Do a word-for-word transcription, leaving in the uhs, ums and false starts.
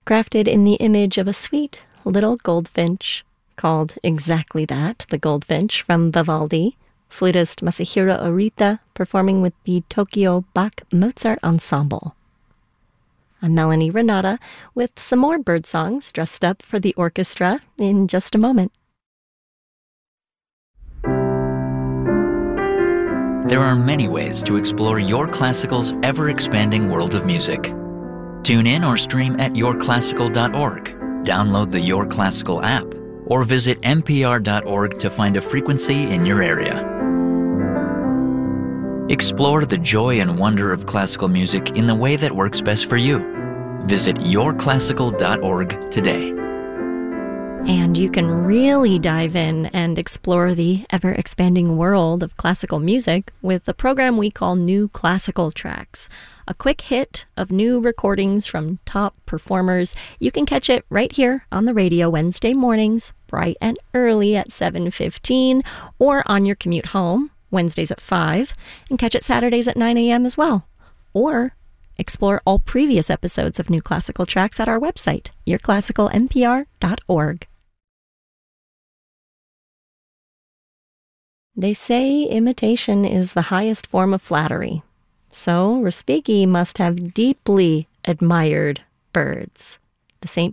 crafted in the image of a sweet little goldfinch, called exactly that, the goldfinch, from Vivaldi, flutist Masahiro Orita performing with the Tokyo Bach Mozart Ensemble. I'm Melanie Renata with some more bird songs dressed up for the orchestra in just a moment. There are many ways to explore Your Classical's ever-expanding world of music. Tune in or stream at your classical dot org, download the Your Classical app, or visit n p r dot org to find a frequency in your area. Explore the joy and wonder of classical music in the way that works best for you. Visit your classical dot org today. And you can really dive in and explore the ever-expanding world of classical music with the program we call New Classical Tracks. A quick hit of new recordings from top performers. You can catch it right here on the radio Wednesday mornings, bright and early at seven fifteen, or on your commute home, Wednesdays at five, and catch it Saturdays at nine a.m. as well. Or explore all previous episodes of New Classical Tracks at our website, your classical n p r dot org. They say imitation is the highest form of flattery. So Respighi must have deeply admired birds. The Saint